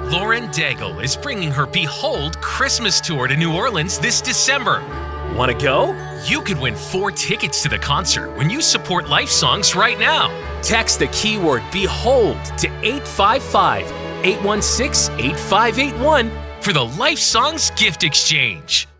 Lauren Daigle is bringing her Behold Christmas tour to New Orleans this December. Want to go? You could win 4 tickets to the concert when you support Life Songs right now. Text the keyword BEHOLD to 855-816-8581 for the Life Songs gift exchange.